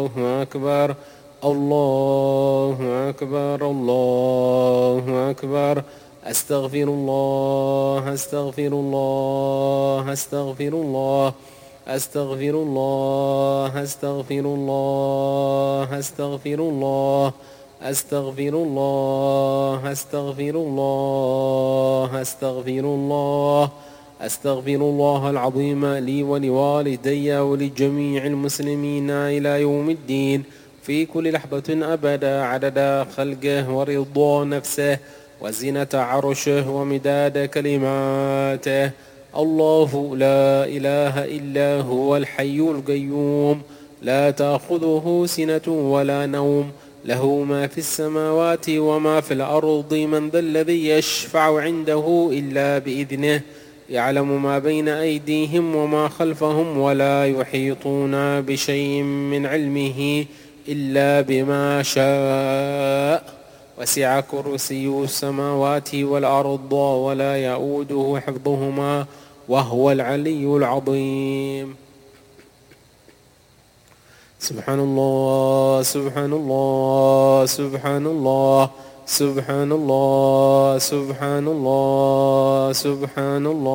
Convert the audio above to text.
أكبر الله أكبر الله أكبر. أستغفر الله أستغفر الله أستغفر الله أستغفر الله أستغفر الله أستغفر الله أستغفر الله أستغفر الله أستغفر الله أستغفر الله العظيم لي ولوالدي ولجميع المسلمين إلى يوم الدين في كل لحظة أبدا عدد خلقه ورضا نفسه وزنة عرشه ومداد كلماته. الله لا إله إلا هو الحي القيوم لا تأخذه سنة ولا نوم له ما في السماوات وما في الأرض من ذا الذي يشفع عنده إلا بإذنه يعلم ما بين أيديهم وما خلفهم ولا يحيطون بشيء من علمه إلا بما شاء وسع كرسي السماوات والأرض ولا يؤوده حفظهما وهو العلي العظيم. سبحان الله سبحان الله سبحان الله سبحان الله سبحان الله سبحان الله.